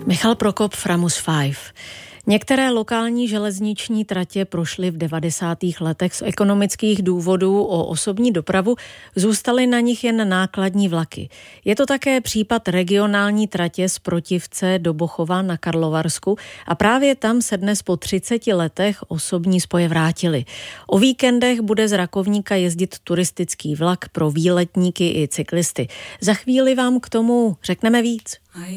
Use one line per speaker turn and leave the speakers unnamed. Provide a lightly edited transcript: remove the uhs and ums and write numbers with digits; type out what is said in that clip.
Michal Prokop, Framus 5. Některé lokální železniční tratě prošly v 90. letech z ekonomických důvodů o osobní dopravu, zůstaly na nich jen nákladní vlaky. Je to také případ regionální tratě z Protivce do Bochova na Karlovarsku a právě tam se dnes po 30 letech osobní spoje vrátily. O víkendech bude z Rakovníka jezdit turistický vlak pro výletníky i cyklisty. Za chvíli vám k tomu řekneme víc.